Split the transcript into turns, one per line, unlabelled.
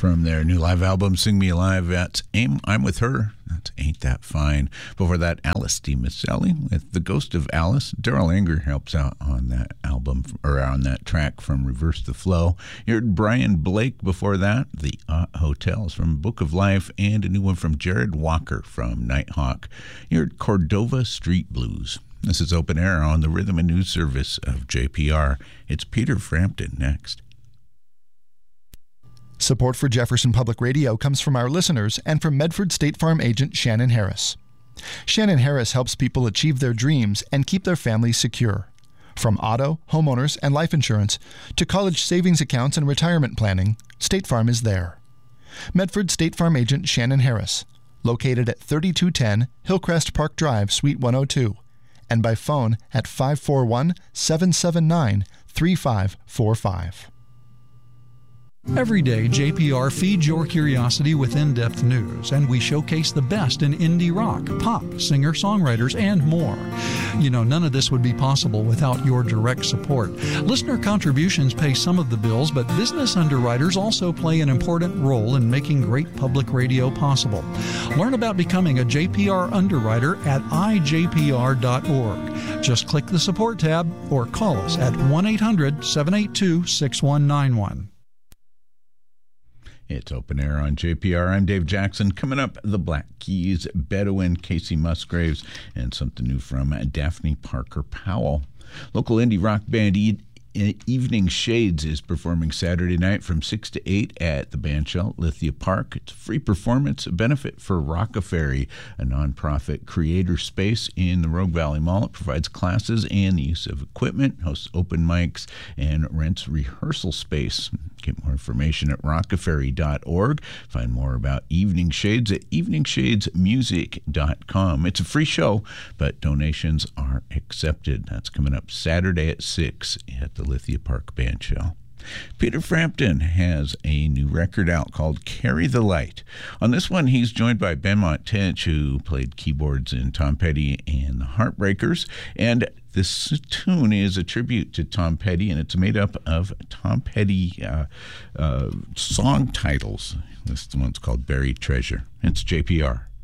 From their new live album, Sing Me Alive, that's I'm With Her. That's Ain't That Fine. Before that, Alice DiMaselli with The Ghost of Alice. Daryl Anger helps out on that album, or on that track from Reverse the Flow. You heard Brian Blake before that, The Hotels from Book of Life, and a new one from Jared Walker from Nighthawk. You heard Cordova Street Blues. This is Open Air on the Rhythm and News Service of JPR. It's Peter Frampton next.
Support for Jefferson Public Radio comes from our listeners and from Medford State Farm agent Shannon Harris. Shannon Harris helps people achieve their dreams and keep their families secure. From auto, homeowners, and life insurance to college savings accounts and retirement planning, State Farm is there. Medford State Farm agent Shannon Harris, located at 3210 Hillcrest Park Drive, Suite 102, and by phone at 541-779-3545.
Every day, JPR feeds your curiosity with in-depth news, and we showcase the best in indie rock, pop, singer-songwriters, and more. You know, none of this would be possible without your direct support. Listener contributions pay some of the bills, but business underwriters also play an important role in making great public radio possible. Learn about becoming a JPR underwriter at ijpr.org. Just click the support tab or call us at 1-800-782-6191.
It's Open Air on JPR. I'm Dave Jackson. Coming up, the Black Keys, Bedouin, Casey Musgraves, and something new from Daphne Parker Powell. Local indie rock band Evening Shades is performing Saturday night from 6 to 8 at the Bandshell, Lithia Park. It's a free performance, a benefit for Rockaferry, a nonprofit creator space in the Rogue Valley Mall. It provides classes and the use of equipment, hosts open mics, and rents rehearsal space. Get more information at rockaferry.org. Find more about Evening Shades at eveningshadesmusic.com. It's a free show, but donations are accepted. That's coming up Saturday at 6 at the Lithia Park Bandshell. Peter Frampton has a new record out called Carry the Light. On this one, he's joined by Benmont Tench, who played keyboards in Tom Petty and the Heartbreakers. And this tune is a tribute to Tom Petty, and it's made up of Tom Petty song titles. This one's called Buried Treasure. It's JPR.